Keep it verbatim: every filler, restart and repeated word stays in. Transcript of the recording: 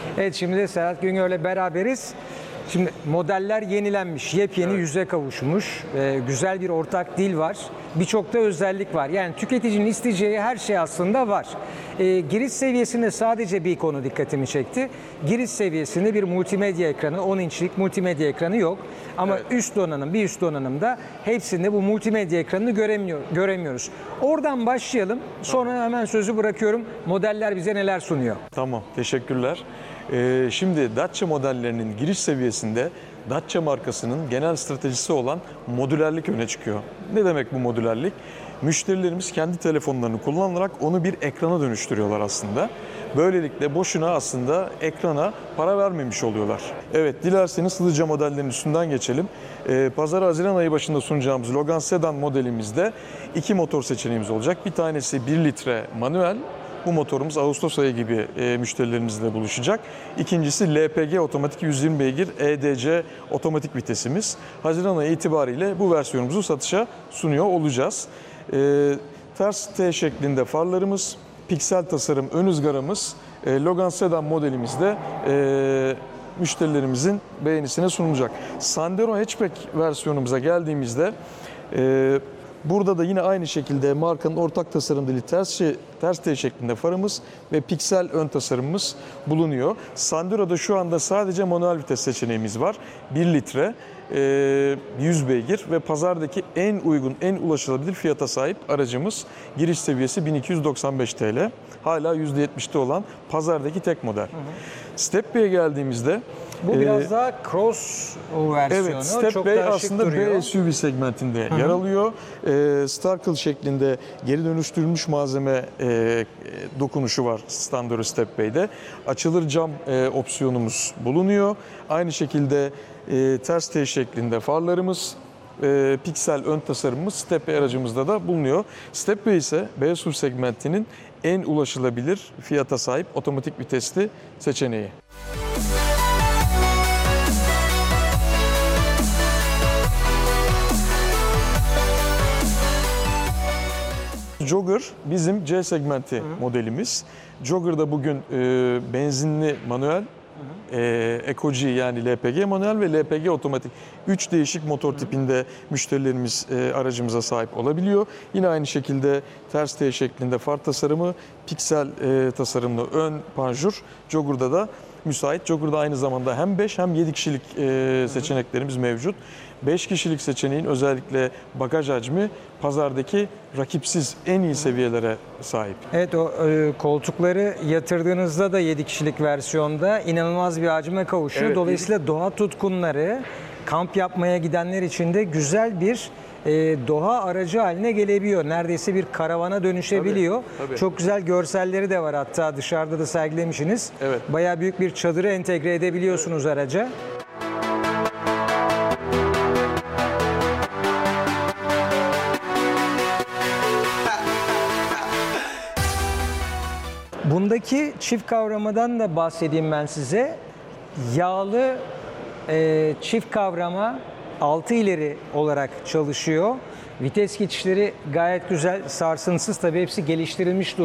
Evet, şimdi de Serhat Güngör'le beraberiz. Şimdi modeller yenilenmiş, yepyeni Evet. yüze kavuşmuş, ee, güzel bir ortak dil var, birçok da özellik var. Yani tüketicinin isteyeceği her şey aslında var. Ee, giriş seviyesinde sadece bir konu dikkatimi çekti. Giriş seviyesinde bir multimedya ekranı, on inçlik multimedya ekranı yok. Ama Evet. üst donanım, bir üst donanımda hepsinde bu multimedya ekranını göremiyor, göremiyoruz. Oradan başlayalım, sonra hemen sözü bırakıyorum. Modeller bize neler sunuyor? Tamam, teşekkürler. Ee, şimdi Dacia modellerinin giriş seviyesinde Dacia markasının genel stratejisi olan modülerlik öne çıkıyor. Ne demek bu modülerlik? Müşterilerimiz kendi telefonlarını kullanarak onu bir ekrana dönüştürüyorlar aslında. Böylelikle boşuna aslında ekrana para vermemiş oluyorlar. Evet, dilerseniz hızlıca modellerin üstünden geçelim. Ee, Pazara Haziran ayı başında sunacağımız Logan Sedan modelimizde iki motor seçeneğimiz olacak. Bir tanesi bir litre manuel. Bu motorumuz Ağustos ayı gibi e, müşterilerimizle buluşacak. İkincisi L P G otomatik yüz yirmi beygir E D C otomatik vitesimiz. Haziran ayı itibariyle bu versiyonumuzu satışa sunuyor olacağız. E, ters T şeklinde farlarımız, piksel tasarım ön ızgaramız, e, Logan Sedan modelimizde e, müşterilerimizin beğenisine sunulacak. Sandero Hatchback versiyonumuza geldiğimizde e, burada da yine aynı şekilde markanın ortak tasarım dili ters, ters T şeklinde farımız ve piksel ön tasarımımız bulunuyor. Sandero'da şu anda sadece manuel vites seçeneğimiz var. bir litre, yüz beygir ve pazardaki en uygun, en ulaşılabilir fiyata sahip aracımız. Giriş seviyesi bin iki yüz doksan beş TL. Hala yüzde yetmişte olan pazardaki tek model. Hı hı. Stepway'e geldiğimizde Bu biraz ee, daha cross versiyonu. Evet, Stepway aslında B S U V segmentinde Hı-hı. yer alıyor. E, Starkle şeklinde geri dönüştürülmüş malzeme e, dokunuşu var Sandero Stepway'de. Açılır cam e, opsiyonumuz bulunuyor. Aynı şekilde e, ters T şeklinde farlarımız, e, piksel ön tasarımımız Stepway aracımızda da bulunuyor. Stepway ise B S U V segmentinin en ulaşılabilir fiyata sahip otomatik vitesli seçeneği. Jogger bizim C segmenti Hı-hı. modelimiz. Jogger'da bugün e, benzinli manuel, e, Eco G yani L P G manuel ve L P G otomatik üç değişik motor Hı-hı. tipinde müşterilerimiz e, aracımıza sahip olabiliyor. Yine aynı şekilde ters T şeklinde far tasarımı, piksel e, tasarımlı ön panjur Jogger'da da müsait. Jogger'da aynı zamanda hem beş hem yedi kişilik e, seçeneklerimiz mevcut. beş kişilik seçeneğin özellikle bagaj hacmi pazardaki rakipsiz en iyi seviyelere sahip. Evet, o e, koltukları yatırdığınızda da yedi kişilik versiyonda inanılmaz bir hacme kavuşuyor. Evet, dolayısıyla doğa tutkunları, kamp yapmaya gidenler için de güzel bir e, doğa aracı haline gelebiliyor. Neredeyse bir karavana dönüşebiliyor. Tabii, tabii. Çok güzel görselleri de var, hatta dışarıda da sergilemişsiniz. Evet. Bayağı büyük bir çadırı entegre edebiliyorsunuz evet. araca. Bundaki çift kavramadan da bahsedeyim ben size. Yağlı e, çift kavrama altı ileri olarak çalışıyor. Vites geçişleri gayet güzel, sarsıntısız, tabii hepsi geliştirilmiş durumda.